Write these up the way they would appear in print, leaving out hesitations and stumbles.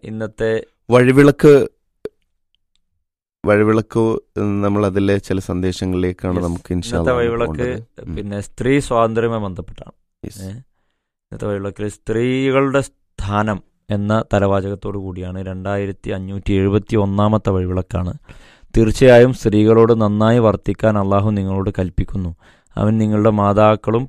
ഇന്നത്തെ വഴിവിളക്ക് നമ്മൾ അതിലെ ചില സന്ദേശങ്ങളിലേക്കാണ് നമുക്ക് ഇൻഷാ ഇന്നത്തെ അല്ലാഹ് വഴിവിളക്ക് പോകേണ്ടത്. പിന്നെ സ്ത്രീ സ്വാതന്ത്ര്യവുമായി ബന്ധപ്പെട്ടാണ്. Yes. ഇന്നത്തെ വഴിവിളക്കിൽ സ്ത്രീകളുടെ സ്ഥാനം എന്ന തലവാചകത്തോടു കൂടിയാണ് 2571 വഴിവിളക്കാണ്. തീർച്ചയായും സ്ത്രീകളോട് നന്നായി വർത്തിക്കാൻ അള്ളാഹു നിങ്ങളോട് കൽപ്പിക്കുന്നു. അവർ നിങ്ങളുടെ മാതാക്കളും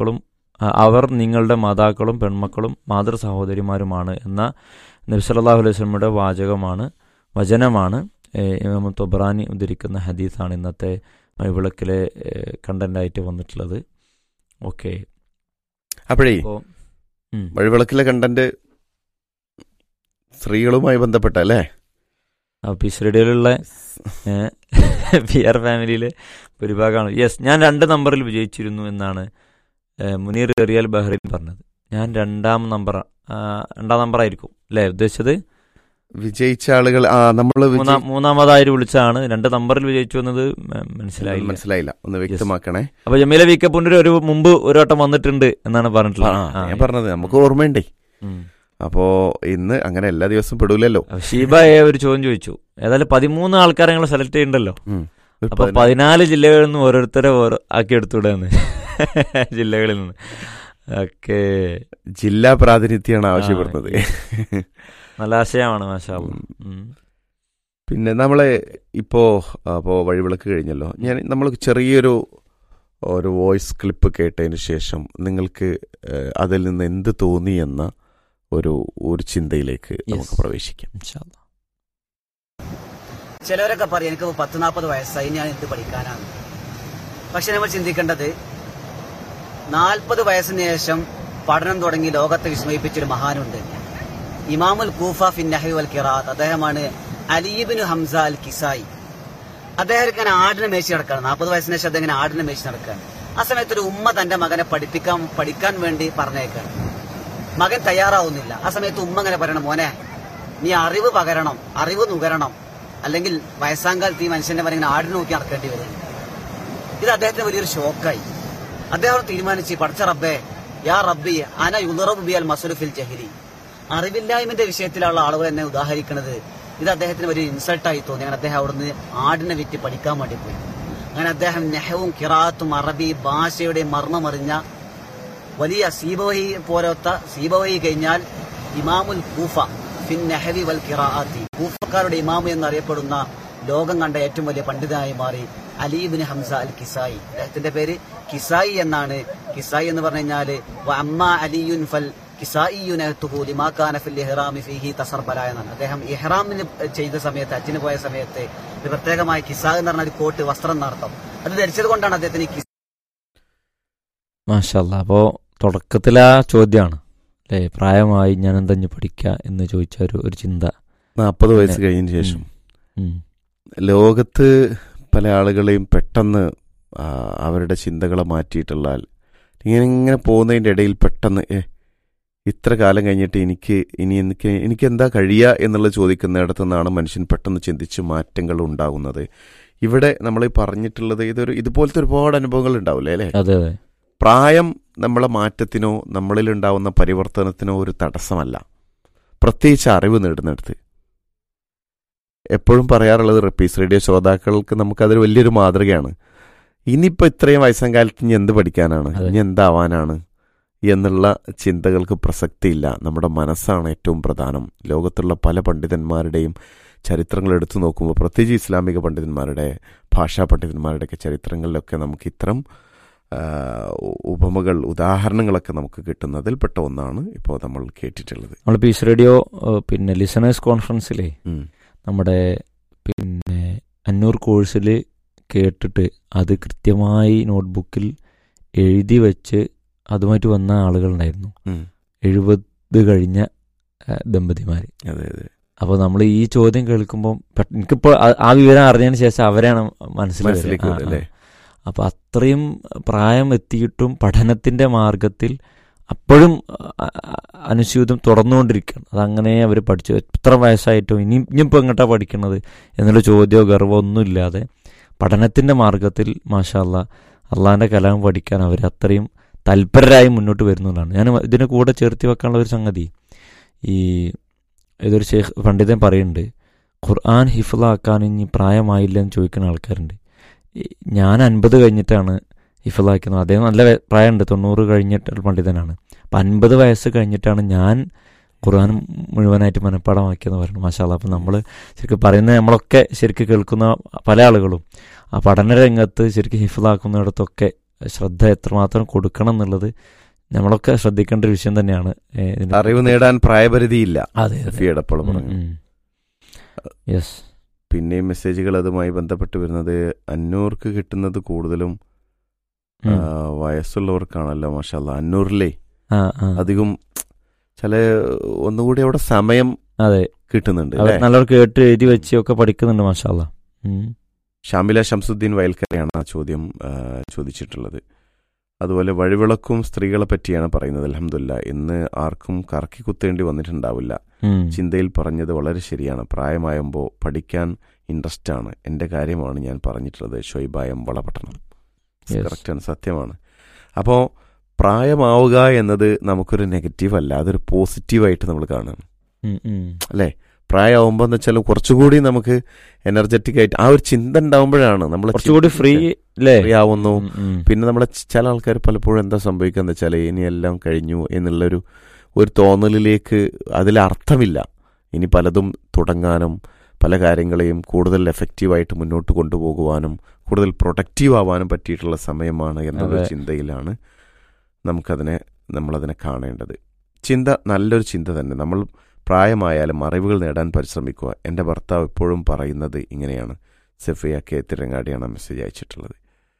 പെൺമക്കളും മാതൃ സഹോദരിമാരുമാണ് എന്ന നബി സല്ലല്ലാഹു അലൈഹി വസല്ലമയുടെ വചനമാണ്. ഇമാം തൊബ്രാനി ഉദ്ധരിക്കുന്ന ഹദീസാണ് ഇന്നത്തെ വഴിവിളക്കിലെ കണ്ടന്റായിട്ട് വന്നിട്ടുള്ളത്. ഓക്കെ, അപ്പോഴേ അപ്പോൾ വഴിവിളക്കിലെ കണ്ടന്റ് സ്ത്രീകളുമായി ബന്ധപ്പെട്ട അല്ലേ? പീസ് റേഡിയോയിലുള്ള പി ആർ ഫാമിലിയിലെ ഭൂരിഭാഗമാണ്. യെസ്, ഞാൻ 2 നമ്പറിൽ വിജയിച്ചിരുന്നു എന്നാണ് മുനീർ റിയാൽ ബഹ്റൈൻ പറഞ്ഞത്. ഞാൻ രണ്ടാം നമ്പറായിരിക്കും അല്ലേ ഉദ്ദേശിച്ചത്? വിജയിച്ച ആളുകൾ നമ്മൾ മൂന്നാമതായിട്ട് വിളിച്ചാണ്. 2 നമ്പറിൽ വിജയിച്ചു എന്നത് മനസ്സിലായില്ല, ഒന്ന് വ്യക്തമാക്കണേ. അപ്പൊ ജമീല വി കെ പുനര് മുമ്പ് ഒരു വട്ടം വന്നിട്ടുണ്ട് എന്നാണ് പറഞ്ഞിട്ടുള്ളത്. ഞാൻ പറഞ്ഞത് നമുക്ക് ഓർമ്മയുണ്ടേ. അപ്പോ ഇന്ന് അങ്ങനെ എല്ലാ ദിവസവും പെടൂലല്ലോ. ഷീബ ഒരു ചോദ്യം ചോദിച്ചു. ഏതായാലും 13 ആൾക്കാരെ ഞങ്ങൾ സെലക്ട് ചെയ്യണ്ടല്ലോ. അപ്പൊ 14 ജില്ലകളിൽ നിന്ന് ഓരോരുത്തരെ ആക്കി എടുത്തുവിടെ ജില്ലകളിൽ നിന്ന്. ഓക്കെ, ജില്ലാ പ്രാതിനിധ്യമാണ് ആവശ്യപ്പെടുന്നത്. നല്ല ആശയമാണ് മാഷാ അല്ലാഹ്. പിന്നെ നമ്മളെ ഇപ്പോ വഴിവിളക്ക് കഴിഞ്ഞല്ലോ. നമ്മൾ ചെറിയൊരു വോയിസ് ക്ലിപ്പ് കേട്ടതിന് ശേഷം നിങ്ങൾക്ക് അതിൽ നിന്ന് എന്ത് തോന്നി എന്ന ഒരു ചിന്തയിലേക്ക് നമുക്ക് പ്രവേശിക്കാം. ചിലവരൊക്കെ പറയും എനിക്ക് 10-40 വയസ്സായി, ഞാൻ എന്ത് പഠിക്കാനാണ്. പക്ഷെ നമ്മൾ ചിന്തിക്കേണ്ടത് 40 വയസ്സിന് ശേഷം പഠനം തുടങ്ങി ലോകത്തെ വിസ്മയിപ്പിച്ചൊരു മഹാനുണ്ട്. ഇമാമുൽ കൂഫ ഫിൻ നഹ്വി വൽ ഖിറാഅത്ത്. അദ്ദേഹമാണ് അലി ഇബ്നു ഹംസ അൽ കിസായി. അദ്ദേഹം ഇങ്ങനെ ആടിനെ മേച്ച് നടക്കുകയാണ്. 40 വയസ്സിന് ശേഷം അദ്ദേഹം ഇങ്ങനെ ആടിനെ മേച്ച് നടക്കുകയാണ്. ആ സമയത്ത് ഒരു ഉമ്മ തന്റെ മകനെ പഠിക്കാൻ വേണ്ടി പറഞ്ഞേക്കാണ്. മകൻ തയ്യാറാവുന്നില്ല. ആ സമയത്ത് ഉമ്മ ഇങ്ങനെ പറയണം, മോനെ നീ അറിവ് പകരണം, അറിവ് നുകരണം, അല്ലെങ്കിൽ വയസ്സാങ്കാലത്ത് ഈ മനുഷ്യന്റെ മകൻ ഇങ്ങനെ ആടിനെ നോക്കി നടക്കേണ്ടി വരും. ഇത് അദ്ദേഹത്തിന് വലിയൊരു ഷോക്കായി. അദ്ദേഹം തീരുമാനിച്ച്, പഠിച്ച റബ്ബേ യാ റബ്ബി അന യുളറബു ബിയൽ മസ്റുഫിൽ ജഹരി. അറിവില്ലായ്മന്റെ വിഷയത്തിലുള്ള ആളുകൾ എന്നെ ഉദാഹരിക്കുന്നത് ഇത് അദ്ദേഹത്തിന് വലിയ ഇൻസൾട്ടായി തോന്നി. അങ്ങനെ അദ്ദേഹം അവിടുന്ന് ആടിനെ വിറ്റ് പഠിക്കാൻ വേണ്ടി പോയി. അങ്ങനെ അദ്ദേഹം നെഹവും ഖിറാഅത്തും അറബി ഭാഷയുടെ മർമ്മമറിഞ്ഞ വലിയ സീബവഹി കഴിഞ്ഞാൽ ഇമാമുൽ കൂഫ ഫിൻ നഹ്വി വൽ ഖിറാഅത്തി, കൂഫക്കാരുടെ ഇമാമു എന്നറിയപ്പെടുന്ന ലോകം കണ്ട ഏറ്റവും വലിയ പണ്ഡിതനായി മാറി അലി ഇബ്നു ഹംസ അൽ കിസായി. അദ്ദേഹത്തിന്റെ പേര് കിസായി എന്നാണ്. കിസായി എന്ന് പറഞ്ഞു കഴിഞ്ഞാല് അമ്മാ അലിയുൻ ഫൽ കിസായിയുനഹ്തുഹു ലിമാ കാന ഫിൽ ഇഹ്റാമി ഫീഹി തസർബല എന്നാണ്. അദ്ദേഹം ഇഹ്റാമിന് ചെയ്ത സമയത്ത്, ഹജ്ജിന് പോയ സമയത്ത് ഒരു പ്രത്യേകമായ കിസാ എന്ന് പറഞ്ഞ ഒരു കോട്ട്, വസ്ത്രം നടത്തും, അത് ധരിച്ചത് കൊണ്ടാണ് അദ്ദേഹത്തിന് മാഷാ അല്ലാഹ്. അപ്പോ തുടക്കത്തിലെ ആ ചോദ്യമാണ് അല്ലേ, പ്രായമായി ഞാൻ എന്തെഞ്ഞു പഠിക്കുക എന്ന് ചോദിച്ച ഒരു ചിന്ത. 40 വയസ്സ് കഴിഞ്ഞതിന് ശേഷം ലോകത്ത് പല ആളുകളെയും പെട്ടെന്ന് അവരുടെ ചിന്തകളെ മാറ്റിയിട്ടുള്ള ഇങ്ങനെ പോകുന്നതിൻ്റെ ഇടയിൽ പെട്ടെന്ന് ഇത്ര കാലം കഴിഞ്ഞിട്ട് എനിക്ക് എന്താ കഴിയുക എന്നുള്ളത് ചോദിക്കുന്നിടത്തു നിന്നാണ് മനുഷ്യൻ പെട്ടെന്ന് ചിന്തിച്ച് മാറ്റങ്ങൾ ഉണ്ടാകുന്നത്. ഇവിടെ നമ്മൾ പറഞ്ഞിട്ടുള്ളത് ഇതുപോലത്തെ ഒരുപാട് അനുഭവങ്ങൾ ഉണ്ടാവില്ലേ അല്ലേ? അതെ അതെ. പ്രായം നമ്മളെ മാറ്റത്തിനോ നമ്മളിലുണ്ടാവുന്ന പരിവർത്തനത്തിനോ ഒരു തടസ്സമല്ല, പ്രത്യേകിച്ച് അറിവ് നേടുന്നിടത്ത്. എപ്പോഴും പറയാറുള്ളത് പീസ് റേഡിയോ ശ്രോതാക്കൾക്ക് നമുക്കതൊരു വലിയൊരു മാതൃകയാണ്. ഇനിയിപ്പോൾ ഇത്രയും വയസ്സാം കാലത്ത് ഇനി എന്ത് പഠിക്കാനാണ്, ഇനി എന്താവാനാണ് എന്നുള്ള ചിന്തകൾക്ക് പ്രസക്തിയില്ല. നമ്മുടെ മനസ്സാണ് ഏറ്റവും പ്രധാനം. ലോകത്തുള്ള പല പണ്ഡിതന്മാരുടെയും ചരിത്രങ്ങൾ എടുത്തു നോക്കുമ്പോൾ, പ്രത്യേകിച്ച് ഇസ്ലാമിക പണ്ഡിതന്മാരുടെ, ഭാഷാ പണ്ഡിതന്മാരുടെയൊക്കെ ചരിത്രങ്ങളിലൊക്കെ നമുക്ക് ഇത്തരം ഉപമകൾ, ഉദാഹരണങ്ങളൊക്കെ നമുക്ക് കിട്ടുന്നതിൽപ്പെട്ട ഒന്നാണ് ഇപ്പോൾ നമ്മൾ കേട്ടിട്ടുള്ളത്. നമ്മൾ പീസ് റേഡിയോ പിന്നെ ലിസണേഴ്സ് കോൺഫറൻസിലെ നമ്മുടെ പിന്നെ 500 കോഴ്സിൽ കേട്ടിട്ട് അത് കൃത്യമായി നോട്ട്ബുക്കിൽ എഴുതി വെച്ച് അതുമായിട്ട് വന്ന ആളുകളുണ്ടായിരുന്നു. 70 കഴിഞ്ഞ ദമ്പതിമാർ. അപ്പോൾ നമ്മൾ ഈ ചോദ്യം കേൾക്കുമ്പോൾ എനിക്കിപ്പോൾ ആ വിവരം അറിഞ്ഞതിന് ശേഷം അവരാണ് മനസ്സിലാക്കുന്നത്. അപ്പോൾ അത്രയും പ്രായം എത്തിയിട്ടും പഠനത്തിൻ്റെ മാർഗത്തിൽ അപ്പോഴും അനുസ്യൂതം തുടർന്നുകൊണ്ടിരിക്കുകയാണ്. അതങ്ങനെ അവർ പഠിച്ചു. എത്ര വയസ്സായിട്ടും ഇനിയിപ്പോൾ എങ്ങോട്ടാണ് പഠിക്കുന്നത് എന്നുള്ള ചോദ്യമോ ഗർവമോ ഒന്നുമില്ലാതെ പഠനത്തിൻ്റെ മാർഗത്തിൽ മാഷാ അല്ലാഹ് അള്ളാഹിൻ്റെ കലാം പഠിക്കാൻ അവർ അത്രയും തൽപരരായി മുന്നോട്ട് വരുന്നതാണ്. ഞാൻ ഇതിന് കൂടെ ചേർത്തി വെക്കാനുള്ള ഒരു സംഗതി, ഈ ഏതൊരു ഷെയ്ഖ് പണ്ഡിതൻ പറയുന്നുണ്ട്, ഖുർആൻ ഹിഫ്ളാക്കാൻ ഇനി പ്രായമായില്ലെന്ന് ചോദിക്കുന്ന ആൾക്കാരുണ്ട്. ഞാൻ 50 കഴിഞ്ഞിട്ടാണ് ഹിഫ്ളാക്കുന്നത്. അദ്ദേഹം നല്ല പ്രായമുണ്ട്, 90 കഴിഞ്ഞിട്ടുള്ള പണ്ഡിതനാണ്. അപ്പം 50 വയസ്സ് കഴിഞ്ഞിട്ടാണ് ഞാൻ ഖുർആൻ മുഴുവനായിട്ട് മനഃപ്പാടമാക്കിയെന്ന് പറഞ്ഞു. മാഷാ അല്ലാഹ്. അപ്പം നമ്മൾ ശരിക്കും പറയുന്നത്, നമ്മളൊക്കെ ശരിക്കും കേൾക്കുന്ന പല ആളുകളും ആ പഠന രംഗത്ത് ശരിക്കും ഹിഫ്ളാക്കുന്നിടത്തൊക്കെ ശ്രദ്ധ എത്രമാത്രം കൊടുക്കണം എന്നുള്ളത് നമ്മളൊക്കെ ശ്രദ്ധിക്കേണ്ട ഒരു വിഷയം തന്നെയാണ്. അറിവ് നേടാൻ പ്രായപരിധിയില്ല. അതെ, ഫിയടപ്പോൾ പറഞ്ഞു. യെസ്. പിന്നെയും മെസ്സേജുകൾ അതുമായി ബന്ധപ്പെട്ട് വരുന്നത്, അന്നൂർക്ക് കിട്ടുന്നത് കൂടുതലും വയസ്സുള്ളവർക്കാണല്ലോ. മാഷാ അല്ലാഹ്. അന്നൂറിലെ അധികം ചില ഒന്നുകൂടി അവിടെ സമയം കിട്ടുന്നുണ്ട്. നല്ലവർ കേട്ട് എഴുതി വെച്ച് ഒക്കെ പഠിക്കുന്നുണ്ട്. മാഷാ അല്ലാഹ്. ഷാമില ഷംസുദ്ദീൻ വയൽക്കരയാണ് ആ ചോദ്യം ചോദിച്ചിട്ടുള്ളത്. അതുപോലെ വഴിവിളക്കും സ്ത്രീകളെ പറ്റിയാണ് പറയുന്നത്. അൽഹംദുലില്ലാ, ഇന്ന് ആർക്കും കറക്കി കുത്തേണ്ടി വന്നിട്ടുണ്ടാവില്ല. ചിന്തയിൽ പറഞ്ഞത് വളരെ ശരിയാണ്. പ്രായമായുമ്പോൾ പഠിക്കാൻ ഇൻട്രസ്റ്റ് ആണ്. എൻ്റെ കാര്യമാണ് ഞാൻ പറഞ്ഞിട്ടുള്ളത്. ഷൊയ്ബായം വളപട്ടണം. കറക്റ്റാണ്, സത്യമാണ്. അപ്പോൾ പ്രായമാവുക എന്നത് നമുക്കൊരു നെഗറ്റീവ് അല്ല, അതൊരു പോസിറ്റീവായിട്ട് നമ്മൾ കാണുന്നു അല്ലേ? പ്രായമാകുമ്പോൾ എന്ന് വെച്ചാൽ കുറച്ചുകൂടി നമുക്ക് എനർജറ്റിക് ആയിട്ട് ആ ഒരു ചിന്ത ഉണ്ടാവുമ്പോഴാണ് നമ്മൾ കുറച്ചുകൂടി ഫ്രീ ആവുന്നു. പിന്നെ നമ്മളെ ചില ആൾക്കാർ പലപ്പോഴും എന്താ സംഭവിക്കുക എന്ന് വെച്ചാൽ ഇനിയെല്ലാം കഴിഞ്ഞു എന്നുള്ളൊരു തോന്നലിലേക്ക്, അതിലർത്ഥമില്ല. ഇനി പലതും തുടങ്ങാനും പല കാര്യങ്ങളെയും കൂടുതൽ എഫക്റ്റീവായിട്ട് മുന്നോട്ട് കൊണ്ടുപോകുവാനും കൂടുതൽ പ്രൊഡക്റ്റീവ് ആവാനും പറ്റിയിട്ടുള്ള സമയമാണ് എന്നുള്ള ചിന്തയിലാണ് നമ്മളതിനെ കാണേണ്ടത്. ചിന്ത നല്ലൊരു ചിന്ത തന്നെ. നമ്മൾ പ്രായമായാലും അറിവുകൾ നേടാൻ പരിശ്രമിക്കുക. എൻ്റെ ഭർത്താവ് എപ്പോഴും പറയുന്നത് ഇങ്ങനെയാണ്. Sefiya K തിരങ്ങാടിയാണ് message അയച്ചിട്ടുള്ളത്.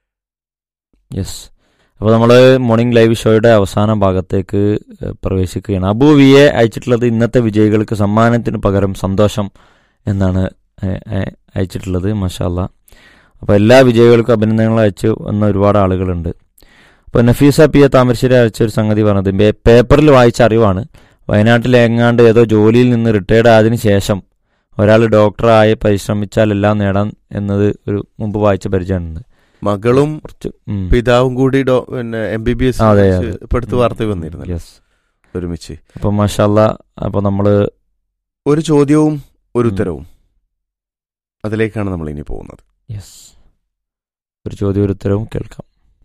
യെസ്. അപ്പോൾ നമ്മൾ മോർണിംഗ് ലൈവ് ഷോയുടെ അവസാന ഭാഗത്തേക്ക് പ്രവേശിക്കുകയാണ്. അബു വി എ അയച്ചിട്ടുള്ളത്, ഇന്നത്തെ വിജയികൾക്ക് സമ്മാനത്തിന് പകരം സന്തോഷം എന്നാണ് അയച്ചിട്ടുള്ളത്. മാഷാ അല്ലാഹ്. അപ്പോൾ എല്ലാ വിജയികൾക്കും അഭിനന്ദനങ്ങൾ അയച്ചു വന്ന ഒരുപാട് ആളുകളുണ്ട്. അപ്പോൾ നഫീസ പി എ താമരശ്ശേരി അയച്ചൊരു സംഗതി പറഞ്ഞത് പേപ്പറിൽ വായിച്ച അറിവാണ്. വയനാട്ടിലെ എങ്ങാണ്ട് ഏതോ ജോലിയിൽ നിന്ന് റിട്ടയർഡ് ആയതിനു ശേഷം ഒരാൾ ഡോക്ടറായി പരിശ്രമിച്ചാൽ എല്ലാം നേടാൻ എന്നത് ഒരു മുമ്പ് വായിച്ച പരിചയമുണ്ട്. മകളും പിതാവും കൂടി MBBS വാർത്ത വന്നിരുന്നു ഒരുമിച്ച്. അപ്പൊ മാഷാ അല്ലാഹ്. അപ്പൊ നമ്മള് ഒരു ചോദ്യവും ഒരു ഉത്തരവും, അതിലേക്കാണ് നമ്മൾ ഇനി പോകുന്നത്. ഒരു ചോദ്യം ഒരു ഉത്തരവും കേൾക്കാം.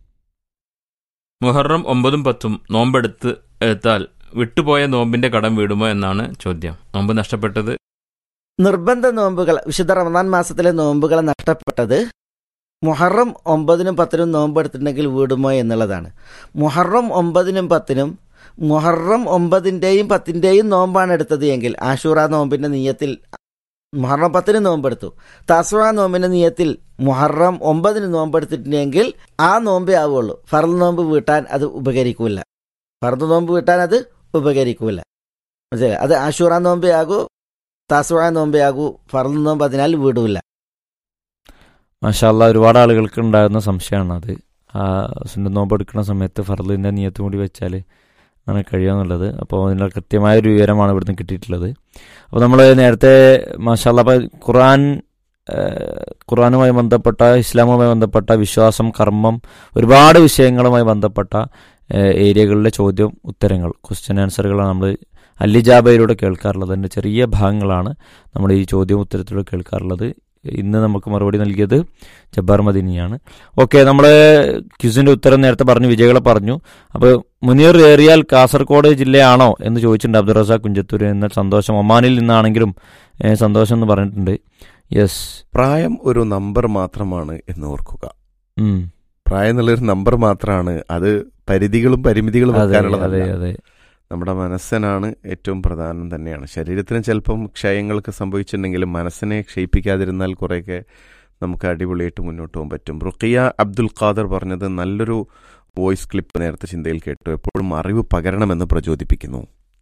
മുഹറം 9ഉം 10ഉം നോമ്പെടുത്താൽ വിട്ടുപോയ നോമ്പിന്റെ കടം വീടുമോ എന്നാണ് ചോദ്യം. നോമ്പ് നഷ്ടപ്പെട്ടത്, നിർബന്ധ നോമ്പുകൾ, വിശുദ്ധ റമദാൻ മാസത്തിലെ നോമ്പുകൾ നഷ്ടപ്പെട്ടത് മുഹറം 9നും 10നും നോമ്പെടുത്തിട്ടുണ്ടെങ്കിൽ വീടുമോ എന്നുള്ളതാണ്. മുഹറം 9നും 10നും മുഹറം 9ന്റെയും 10ന്റെയും നോമ്പാണ് എടുത്തത് എങ്കിൽ ആശൂറ നോമ്പിന്റെ നിയത്തിൽ മുഹറം 10ന് നോമ്പെടുത്തു, തസ്വാ നോമ്പിന്റെ നിയത്തിൽ മുഹറം 9ന് നോമ്പെടുത്തിട്ടുണ്ടെങ്കിൽ ആ നോമ്പേ ആവുള്ളൂ. ഫർദ് നോമ്പ് വീട്ടാൻ അത് ഉപകരിക്കൂല. ഫർദ് നോമ്പ് വീട്ടാൻ അത് ഉപകരിക്കൂല. മനസ്സിലായി? അത് ആശൂറ നോമ്പേ ആകൂ, തസ്വാ നോമ്പേ ആകൂ. ഫർദ് നോമ്പ് അതിനാൽ വീടൂല. മാഷാ അല്ലാഹ്. ഒരുപാട് ആളുകൾക്ക് ഉണ്ടാകുന്ന സംശയമാണ് അത്. സുന്നത്ത് നോമ്പ് എടുക്കുന്ന സമയത്ത് ഫർദിന്റെ നിയത്ത് കൂടി വെച്ചാൽ അങ്ങനെ കഴിയുമെന്നുള്ളത്. അപ്പോൾ അതിനുള്ള കൃത്യമായൊരു വിവരമാണ് ഇവിടുന്ന് കിട്ടിയിട്ടുള്ളത്. അപ്പോൾ നമ്മൾ നേരത്തെ മാഷാ അല്ലാഹ് ഖുർആനുമായി ബന്ധപ്പെട്ട, ഇസ്ലാമുമായി ബന്ധപ്പെട്ട വിശ്വാസം, കർമ്മം, ഒരുപാട് വിഷയങ്ങളുമായി ബന്ധപ്പെട്ട ഏരിയകളിലെ ചോദ്യം ഉത്തരങ്ങൾ, ക്വസ്റ്റ്യൻ ആൻസറുകളാണ് നമ്മൾ അല്ലിജാബയിലൂടെ കേൾക്കാറുള്ളത്. അതിൻ്റെ ചെറിയ ഭാഗങ്ങളാണ് നമ്മൾ ഈ ചോദ്യം ഉത്തരത്തിലൂടെ കേൾക്കാറുള്ളത്. ഇന്ന് നമുക്ക് മറുപടി നൽകിയത് ജബ്ബാർ മദീനിയാണ്. ഓക്കെ, നമ്മൾ ക്വിസിൻ്റെ ഉത്തരം നേരത്തെ പറഞ്ഞു, വിജയികളെ പറഞ്ഞു. അപ്പോൾ മുനീർ ഏറിയാൽ കാസർഗോഡ് ജില്ലയാണോ എന്ന് ചോദിച്ചിട്ടുണ്ട് അബ്ദുൾ റസാഖ് കുഞ്ചത്തൂർ. എന്നാൽ സന്തോഷം, ഒമാനിൽ നിന്നാണെങ്കിലും സന്തോഷം എന്ന് പറഞ്ഞിട്ടുണ്ട്. യെസ്. പ്രായം ഒരു നമ്പർ മാത്രമാണ് എന്ന് ഓർക്കുക. പ്രായം എന്നുള്ളൊരു നമ്പർ മാത്രമാണ്. അത് പരിധികളും പരിമിതികളും വെക്കാനുള്ളതല്ല. നമ്മുടെ മനസ്സിനാണ് ഏറ്റവും പ്രധാനം തന്നെയാണ്. ശരീരത്തിന് ചിലപ്പം ക്ഷയങ്ങൾക്ക് സംഭവിച്ചിട്ടുണ്ടെങ്കിലും മനസ്സിനെ ക്ഷയിപ്പിക്കാതിരുന്നാൽ കുറേയൊക്കെ നമുക്ക് അടിപൊളിയായിട്ട് മുന്നോട്ട് പോകാൻ പറ്റും. റുഖിയ അബ്ദുൽ ഖാദർ പറഞ്ഞത് നല്ലൊരു വോയിസ് ക്ലിപ്പ് നേരത്തെ ചിന്തയിൽ കേട്ടു. എപ്പോഴും അറിവ് പകരണമെന്ന് പ്രചോദിപ്പിക്കുന്നു.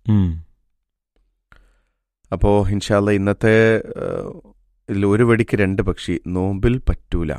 അപ്പോൾ ഇൻഷാ അല്ലാഹ് ഇന്നത്തെ ഇതിൽ ഒരു വെടിക്ക് 2 പക്ഷി, നോമ്പിൽ പറ്റൂല.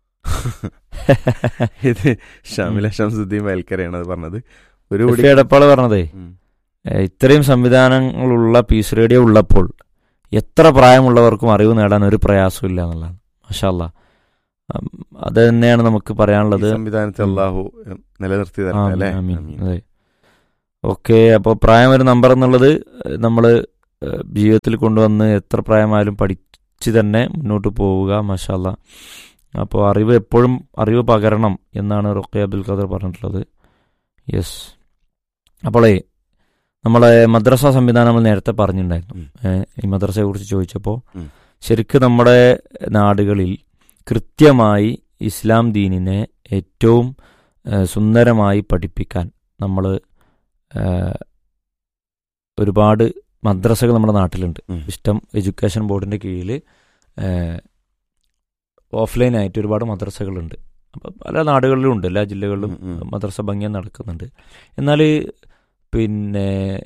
ഇത് ഷാമില ഷംസുദ്ദീൻ വയൽക്കരയാണ് അത് പറഞ്ഞത്. ഒരു എടപ്പാള് പറഞ്ഞതേ, ഇത്രയും സംവിധാനങ്ങളുള്ള പീസ് റേഡിയോ ഉള്ളപ്പോൾ എത്ര പ്രായമുള്ളവർക്കും അറിവ് നേടാൻ ഒരു പ്രയാസവും ഇല്ല എന്നുള്ളതാണ്. മാഷാ അല്ലാഹ്. അത് തന്നെയാണ് നമുക്ക് പറയാനുള്ളത്. സംവിധാനത്തെ അല്ലാഹു നിലനിർത്തി തരട്ടെ. അതെ. ഓക്കെ, അപ്പോൾ പ്രായം ഒരു നമ്പർ എന്നുള്ളത് നമ്മൾ ജീവിതത്തിൽ കൊണ്ടുവന്ന് എത്ര പ്രായമായാലും പഠിച്ച് തന്നെ മുന്നോട്ട് പോവുക. മാഷാ അല്ലാ. അപ്പോൾ അറിവ് എപ്പോഴും അറിവ് പകരണം എന്നാണ് റുഖിയ അബ്ദുൽ ഖാദർ പറഞ്ഞിട്ടുള്ളത്. യെസ്. അപ്പോളേ നമ്മളെ മദ്രസ സംവിധാനം നമ്മൾ നേരത്തെ പറഞ്ഞിട്ടുണ്ടായിരുന്നു. ഈ മദ്രസയെ കുറിച്ച് ചോദിച്ചപ്പോൾ ശരിക്കും നമ്മുടെ നാടുകളിൽ കൃത്യമായി ഇസ്ലാം ദീനിനെ ഏറ്റവും സുന്ദരമായി പഠിപ്പിക്കാൻ നമ്മൾ ഒരുപാട് മദ്രസകൾ നമ്മുടെ നാട്ടിലുണ്ട്. വിസ്റ്റം എഡ്യൂക്കേഷൻ ബോർഡിൻ്റെ കീഴിൽ ഓഫ്ലൈനായിട്ട് ഒരുപാട് മദ്രസകളുണ്ട്. അപ്പം പല നാടുകളിലും ഉണ്ട്, എല്ലാ ജില്ലകളിലും മദ്രസ ഭംഗിയായി നടക്കുന്നുണ്ട്. എന്നാൽ പിന്നെ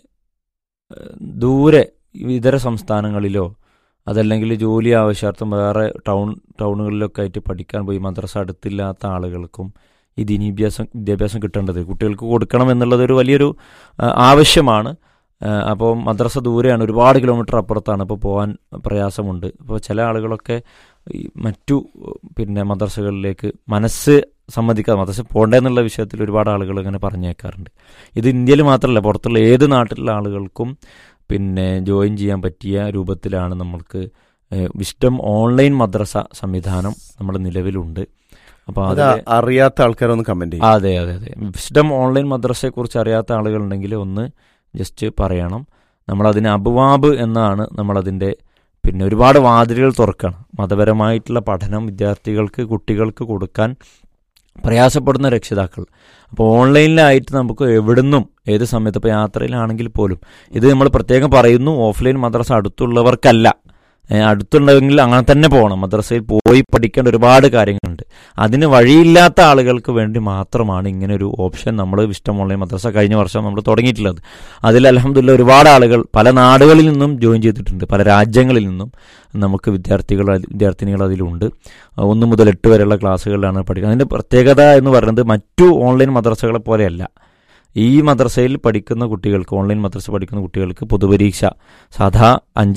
ദൂരെ ഇതര സംസ്ഥാനങ്ങളിലോ അതല്ലെങ്കിൽ ജോലി ആവശ്യാർത്ഥം വേറെ ടൗണുകളിലൊക്കെ ആയിട്ട് പഠിക്കാൻ പോയി മദ്രസ അടുത്തില്ലാത്ത ആളുകൾക്കും ഈ ദീനീ വിദ്യാഭ്യാസം കിട്ടേണ്ടത് കുട്ടികൾക്ക് കൊടുക്കണം എന്നുള്ളതൊരു വലിയൊരു ആവശ്യമാണ്. അപ്പോൾ മദ്രസ ദൂരെയാണ്, ഒരുപാട് കിലോമീറ്റർ അപ്പുറത്താണ്, അപ്പോൾ പോകാൻ പ്രയാസമുണ്ട്. അപ്പോൾ ചില ആളുകളൊക്കെ ഈ മറ്റു പിന്നെ മദ്രസകളിലേക്ക് മനസ്സ് സമ്മതിക്കാതെ മദ്രസ പോകേണ്ടെന്നുള്ള വിഷയത്തിൽ ഒരുപാട് ആളുകൾ ഇങ്ങനെ പറഞ്ഞേക്കാറുണ്ട്. ഇത് ഇന്ത്യയിൽ മാത്രമല്ല, പുറത്തുള്ള ഏത് നാട്ടിലുള്ള ആളുകൾക്കും പിന്നെ ജോയിൻ ചെയ്യാൻ പറ്റിയ രൂപത്തിലാണ് നമ്മൾക്ക് വിസ്റ്റം ഓൺലൈൻ മദ്രസ സംവിധാനം നമ്മുടെ നിലവിലുണ്ട്. അപ്പോൾ അത് അറിയാത്ത ആൾക്കാരൊന്ന് കമന്റ് ചെയ്യും. അതെ അതെ അതെ. വിസ്റ്റം ഓൺലൈൻ മദ്രസയെ കുറിച്ച് അറിയാത്ത ആളുകളുണ്ടെങ്കിൽ ഒന്ന് ജസ്റ്റ് പറയണം. നമ്മളതിന് അബ്വാബ് എന്നാണ് നമ്മളതിൻ്റെ പിന്നെ ഒരുപാട് വാതിലുകൾ തുറക്കണം. മതപരമായിട്ടുള്ള പഠനം വിദ്യാർത്ഥികൾക്ക് കുട്ടികൾക്ക് കൊടുക്കാൻ പ്രയാസപ്പെടുന്ന രക്ഷിതാക്കൾ, അപ്പോൾ ഓൺലൈനിലായിട്ട് നമുക്ക് എവിടുന്നും ഏത് സമയത്ത് ഇപ്പോൾ യാത്രയിലാണെങ്കിൽ പോലും ഇത് നമ്മൾ പ്രത്യേകം പറയുന്നു. ഓഫ്ലൈൻ മദ്രസ അടുത്തുള്ളവർക്കല്ല, അടുത്തുണ്ടെങ്കിൽ അങ്ങനെ തന്നെ പോകണം. മദ്രസയിൽ പോയി പഠിക്കേണ്ട ഒരുപാട് കാര്യങ്ങളുണ്ട്. അതിന് വഴിയില്ലാത്ത ആളുകൾക്ക് വേണ്ടി മാത്രമാണ് ഇങ്ങനൊരു ഓപ്ഷൻ നമ്മൾ വിസ്റ്റം ഓൺലൈൻ മദ്രസ കഴിഞ്ഞ വർഷം നമ്മൾ തുടങ്ങിയിട്ടുള്ളത്. അതിൽ അൽഹംദുലില്ലാഹ് ഒരുപാട് ആളുകൾ പല നാടുകളിൽ നിന്നും ജോയിൻ ചെയ്തിട്ടുണ്ട്. പല രാജ്യങ്ങളിൽ നിന്നും നമുക്ക് വിദ്യാർത്ഥിനികൾ അതിലുണ്ട്. 1 മുതൽ 8 വരെയുള്ള ക്ലാസ്സുകളിലാണ് പഠിക്കുന്നത്. അതിൻ്റെ പ്രത്യേകത എന്ന് പറയുന്നത് മറ്റു ഓൺലൈൻ മദ്രസകളെ പോലെയല്ല. ഈ മദ്രസയിൽ പഠിക്കുന്ന കുട്ടികൾക്ക്, ഓൺലൈൻ മദ്രസ പഠിക്കുന്ന കുട്ടികൾക്ക് പൊതുപരീക്ഷ സാധാ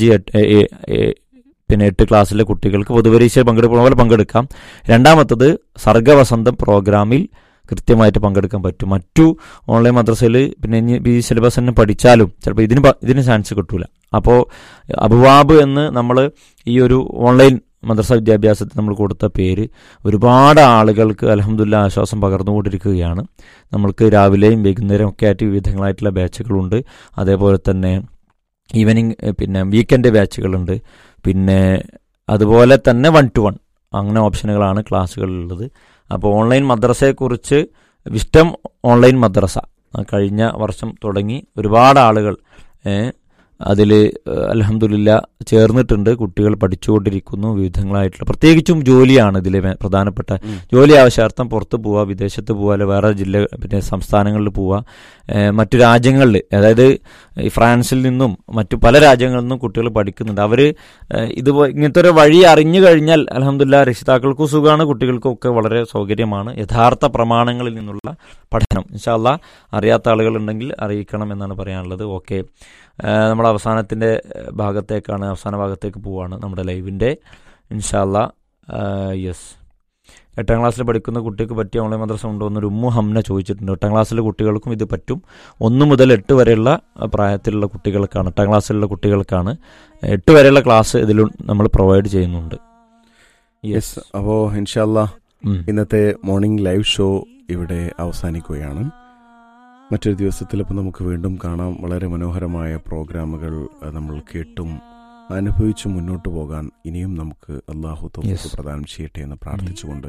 5-8 ക്ലാസ്സിലെ കുട്ടികൾക്ക് പൊതുപരീക്ഷയിൽ പങ്കെടുക്കുന്ന പോലെ പങ്കെടുക്കാം. രണ്ടാമത്തത് സർഗവസന്തം പ്രോഗ്രാമിൽ കൃത്യമായിട്ട് പങ്കെടുക്കാൻ പറ്റും. മറ്റു ഓൺലൈൻ മദ്രസയിൽ പിന്നെ ഈ സിലബസ് തന്നെ പഠിച്ചാലും ചിലപ്പോൾ ഇതിന് ചാൻസ് കിട്ടൂല. അപ്പോൾ അബ്വാബ് എന്ന് നമ്മൾ ഈ ഒരു ഓൺലൈൻ മദ്രസ വിദ്യാഭ്യാസത്തിൽ നമ്മൾ കൊടുത്ത പേര് ഒരുപാട് ആളുകൾക്ക് അൽഹംദുലില്ലാഹ് ആശ്വാസം പകർന്നുകൊണ്ടിരിക്കുകയാണ്. നമ്മൾക്ക് രാവിലെയും വൈകുന്നേരം ഒക്കെ ആയിട്ട് വിവിധങ്ങളായിട്ടുള്ള ബാച്ചുകളുണ്ട്. അതേപോലെ തന്നെ ഈവനിങ് പിന്നെ വീക്കെൻഡ് ബാച്ചുകളുണ്ട്. പിന്നെ അതുപോലെ തന്നെ 1-to-1 അങ്ങനെ ഓപ്ഷനുകളാണ് ക്ലാസ്സുകളുള്ളത്. അപ്പോൾ ഓൺലൈൻ മദ്രസയെക്കുറിച്ച് വിസ്റ്റം ഓൺലൈൻ മദ്രസ കഴിഞ്ഞ വർഷം തുടങ്ങി ഒരുപാട് ആളുകൾ അതിൽ അൽഹംദുലില്ലാഹ് ചേർന്നിട്ടുണ്ട്. കുട്ടികൾ പഠിച്ചുകൊണ്ടിരിക്കുന്നു. വിവിധങ്ങളായിട്ടുള്ള പ്രത്യേകിച്ചും ജോലിയാണ് ഇതിൽ പ്രധാനപ്പെട്ട. ജോലി ആവശ്യാർത്ഥം പുറത്ത് പോവുക, വിദേശത്ത് പോവുക, അല്ലെ വേറെ പിന്നെ സംസ്ഥാനങ്ങളിൽ പോവുക, മറ്റു രാജ്യങ്ങളിൽ, അതായത് ഈ ഫ്രാൻസിൽ നിന്നും മറ്റു പല രാജ്യങ്ങളിൽ നിന്നും കുട്ടികൾ പഠിക്കുന്നുണ്ട്. അവർ ഇങ്ങനത്തെ ഒരു വഴി അറിഞ്ഞു കഴിഞ്ഞാൽ അൽഹംദുലില്ലാഹ് രക്ഷിതാക്കൾക്കും സുഖമാണ്, കുട്ടികൾക്കും ഒക്കെ വളരെ സൗകര്യമാണ്. യഥാർത്ഥ പ്രമാണങ്ങളിൽ നിന്നുള്ള പഠനം ഇൻഷാ അല്ലാഹ് അറിയാത്ത ആളുകളുണ്ടെങ്കിൽ അറിയിക്കണം എന്നാണ് പറയാനുള്ളത്. ഓക്കെ, നമ്മൾ അവസാന ഭാഗത്തേക്ക് പോവാണ് നമ്മുടെ ലൈവിൻ്റെ ഇൻഷാ അല്ലാഹ്. യെസ്, 8ാം ക്ലാസ്സിൽ പഠിക്കുന്ന കുട്ടിക്ക് പറ്റിയ ഓൺലൈൻ മദ്രസ ഉണ്ടോ എന്നൊരു ഉമ്മു ഹംന ചോദിച്ചിട്ടുണ്ട്. 8ാം ക്ലാസ്സിലെ കുട്ടികൾക്കും ഇത് പറ്റും. 1 മുതൽ 8 വരെയുള്ള പ്രായത്തിലുള്ള കുട്ടികൾക്കാണ്, 8ാം ക്ലാസ്സിലുള്ള കുട്ടികൾക്കാണ് 8 വരെയുള്ള ക്ലാസ് ഇതിൽ നമ്മൾ പ്രൊവൈഡ് ചെയ്യുന്നുണ്ട്. യെസ്. അപ്പോൾ ഇൻഷാ അല്ലാഹ് ഇന്നത്തെ മോർണിംഗ് ലൈവ് ഷോ ഇവിടെ അവസാനിക്കുകയാണ്. മറ്റൊരു ദിവസത്തിൽ ഇപ്പോൾ നമുക്ക് വീണ്ടും കാണാം. വളരെ മനോഹരമായ പ്രോഗ്രാമുകൾ നമ്മൾ കേട്ടും അനുഭവിച്ച് മുന്നോട്ട് പോകാൻ ഇനിയും നമുക്ക് അല്ലാഹു തൗഫീഖ് പ്രദാനം ചെയ്യട്ടെ എന്ന് പ്രാർത്ഥിച്ചുകൊണ്ട്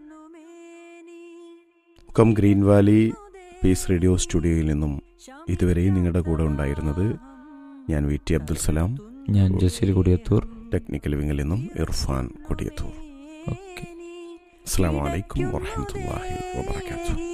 ഗ്രീൻ വാലി പീസ് റേഡിയോ സ്റ്റുഡിയോയിൽ നിന്നും ഇതുവരെയും നിങ്ങളുടെ കൂടെ ഉണ്ടായിരുന്നത് ഞാൻ VT അബ്ദുൽ സലാം, ഞാൻ ജസീൽ കൊടിയത്തൂർ, ടെക്നിക്കൽ വിങ്ങിൽ നിന്നും ഇർഫാൻ കൊടിയത്തൂർ. അസ്സലാമു അലൈക്കും വറഹ്മത്തുള്ളാഹി വബറകാതുഹു.